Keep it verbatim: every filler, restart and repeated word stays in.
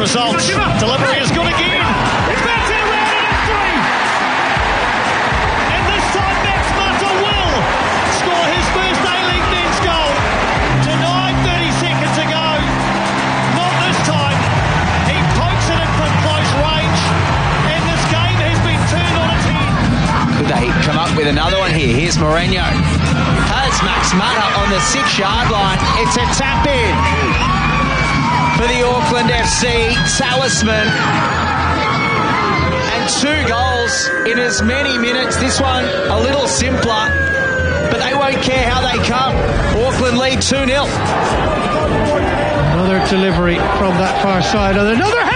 results. Delivery is good again. And this time Max Mata will score his first A-League men's goal. Denied thirty seconds ago. Not this time. He pokes it in from close range. And this game has been turned on its head. Could they come up with another one here? Here's Moreno. Has Max Mata on the six-yard line. It's a tap-in for the Auckland F C talisman. And two goals in as many minutes. This one a little simpler, but they won't care how they come. Auckland lead two nil. Another delivery from that far side and another